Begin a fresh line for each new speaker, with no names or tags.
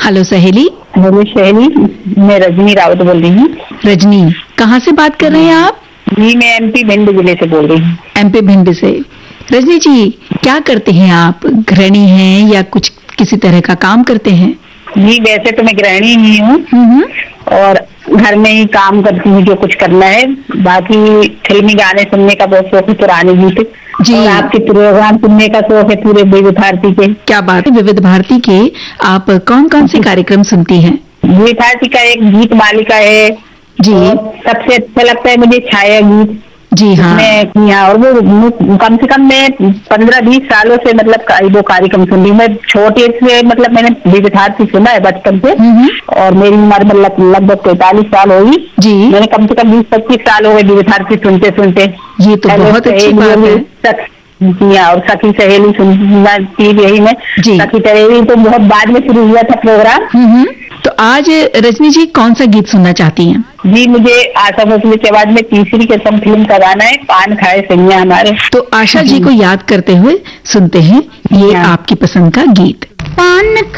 Hello सहेली।
Hello सहेली, मैं रजनी रावत बोल रही हूँ।
रजनी, कहाँ से बात कर रहे हैं आप?
जी, मैं एमपी भिंड जिले से बोल रही हूँ।
एमपी भिंड से। रजनी जी, क्या करते हैं आप? गृहिणी हैं या कुछ किसी तरह का काम करते हैं?
जी, वैसे तो मैं गृहिणी ही हूँ और घर में ही काम करती हूँ जो कुछ करना है। बाकी फिल्मी गाने सुनने का बहुत शौक है, पुराने गीत
जी।
और आपके प्रोग्राम सुनने का शौक है पूरे विविध भारती के।
क्या बात है। विविध भारती के आप कौन कौन से कार्यक्रम सुनती हैं?
विविध भारती का एक गीत मालिका है
जी।
सबसे अच्छा लगता है मुझे छाया गीत।
जी हाँ।
और वो कम से कम मैं 15-20 सालों से मतलब वो कार्यक्रम सुन रही हूँ। मैं छोटे से मतलब मैंने विविध भारती सुना है बचपन से और मेरी उम्र मतलब लगभग 43 साल होगी। जी। मैंने कम से कम 20-25 साल हो गए विविध भारती सुनते सुनते।
ये तो बहुत अच्छी बात है।
जी हाँ, और सखी सहेली सुनना थी यही में। सखी सहेली तो बहुत बाद में शुरू हुआ था प्रोग्राम।
तो आज रजनी जी कौन सा गीत सुनना चाहती हैं?
जी, मुझे आशा भोसले की आवाज में तीसरी कसम फिल्म का गाना है, पान खाए सैया हमारे।
तो आशा जी को याद करते हुए सुनते हैं ये आपकी पसंद का गीत।
पान